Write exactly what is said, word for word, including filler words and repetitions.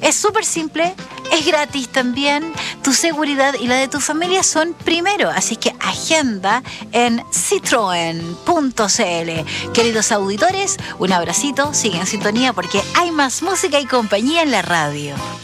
Es súper simple, es gratis también. Tu seguridad y la de tu familia son primero. Así que agenda en citroen punto c l. Queridos auditores, un abracito, sigue en sintonía porque hay más música y compañía en la radio.